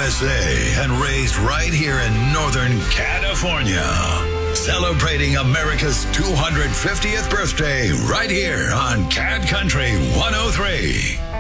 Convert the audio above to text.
USA and raised right here in Northern California. Celebrating America's 250th birthday right here on Cat Country 103.